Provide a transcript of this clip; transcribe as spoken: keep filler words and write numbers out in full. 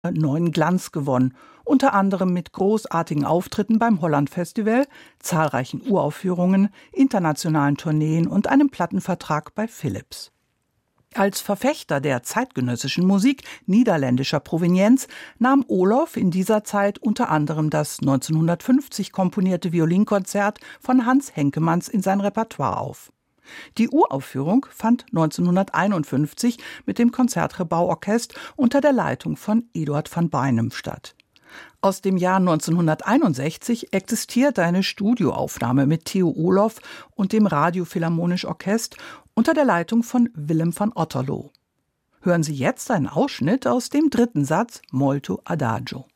neuen Glanz gewonnen, unter anderem mit großartigen Auftritten beim Holland Festival, zahlreichen Uraufführungen, internationalen Tourneen und einem Plattenvertrag bei Philips. Als Verfechter der zeitgenössischen Musik niederländischer Provenienz nahm Olof in dieser Zeit unter anderem das neunzehnhundertfünfzig komponierte Violinkonzert von Hans Henkemanns in sein Repertoire auf. Die Uraufführung fand neunzehnhunderteinundfünfzig mit dem Concertgebouw-Orchest unter der Leitung von Eduard van Beinem statt. Aus dem Jahr neunzehnhunderteinundsechzig existiert eine Studioaufnahme mit Theo Olof und dem Radio Philharmonisch Orchest unter der Leitung von Willem van Otterlo. Hören Sie jetzt einen Ausschnitt aus dem dritten Satz Molto Adagio.